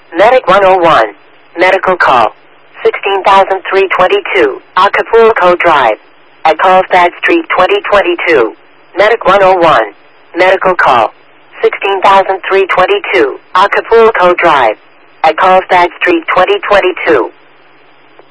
Medic 101. Medical call. 16,322. Acapulco Drive. At Carlsbad Street 2022. Medic 101. Medical call. 16,322. Acapulco Drive. At Carlsbad Street 2022.